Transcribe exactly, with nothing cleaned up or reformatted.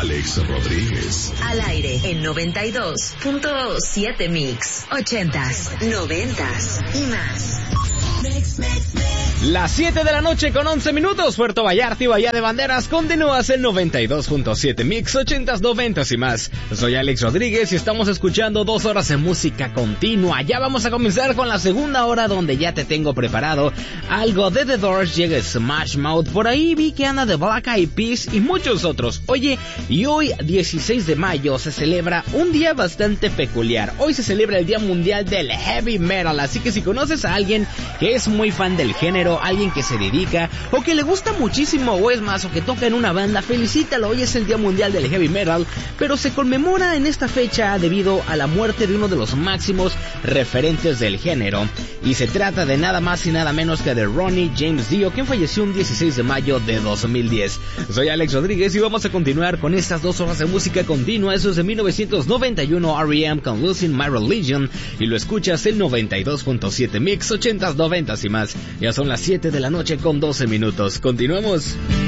Alex Rodríguez. Al aire en noventa y dos punto siete Mix. Ochentas, noventas y más. Mix, mix, mix. Las siete de la noche con once minutos, Puerto Vallarta y Bahía de Banderas, continúas el noventa y dos punto siete Mix, ochentas, noventas y más. Soy Alex Rodríguez y estamos escuchando dos horas de música continua. Ya vamos a comenzar con la segunda hora, donde ya te tengo preparado algo de The Doors, llega Smash Mouth, por ahí vi que anda de Black Eyed Peas y muchos otros. Oye, y hoy dieciséis de mayo se celebra un día bastante peculiar. Hoy se celebra el Día Mundial del Heavy Metal, así que si conoces a alguien que es muy fan del género, alguien que se dedica o que le gusta muchísimo o es más o que toca en una banda, felicítalo. Hoy es el Día Mundial del Heavy Metal, pero se conmemora en esta fecha debido a la muerte de uno de los máximos referentes del género, y se trata de nada más y nada menos que de Ronnie James Dio, quien falleció un dieciséis de mayo de dos mil diez. Soy Alex Rodríguez y vamos a continuar con estas dos horas de música continua. Eso es de mil novecientos noventa y uno, R E M con Losing My Religion, y lo escuchas en noventa y dos punto siete Mix, ochentas, noventas y más. Ya son las siete de la noche con doce minutos. Continuamos.